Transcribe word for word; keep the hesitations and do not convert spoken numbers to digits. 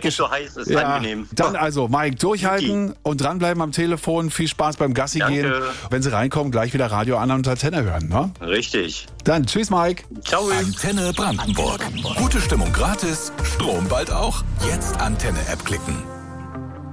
Heute nicht so heiß, ist ja, angenehm. Dann also, Mike, durchhalten okay. und dranbleiben am Telefon. Viel Spaß beim Gassi Danke. gehen. Wenn Sie reinkommen, gleich wieder Radio an und Antenne hören. Ne? Richtig. Dann tschüss, Mike. Ciao. Antenne Brandenburg. Gute Stimmung gratis, Strom bald auch. Jetzt Antenne-App klicken.